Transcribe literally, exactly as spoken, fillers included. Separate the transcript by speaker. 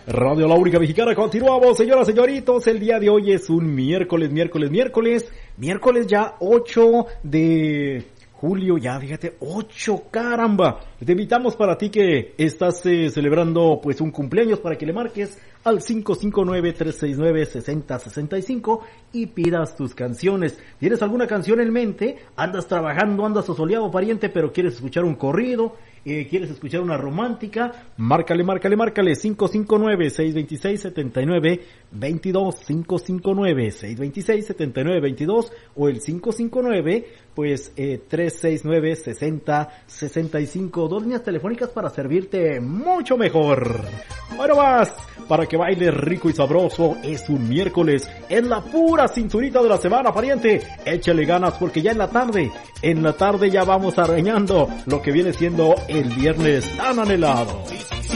Speaker 1: Radio La Única Mexicana. Continuamos, señoras, señoritos. El día de hoy es un miércoles, miércoles, miércoles. Miércoles ya ocho de julio, ya fíjate, ocho, caramba. Te invitamos para ti que estás eh, celebrando pues un cumpleaños para que le marques al cinco cinco nueve, tres seis nueve, seis cero seis cinco y pidas tus canciones. ¿Tienes alguna canción en mente? ¿Andas trabajando, andas asoleado, pariente, pero quieres escuchar un corrido? Eh, ¿Quieres escuchar una romántica? Márcale, márcale, márcale, cinco cinco nueve, seis dos seis, siete nueve dos dos, cinco cinco nueve, seis dos seis, siete nueve dos dos o el cinco cinco nueve, pues, eh, tres seis nueve, seis cero seis cinco, dos líneas telefónicas para servirte mucho mejor. Bueno, más, para que bailes rico y sabroso, es un miércoles, es la pura cinturita de la semana, pariente, échale ganas porque ya en la tarde, en la tarde ya vamos arañando lo que viene siendo el viernes tan anhelado.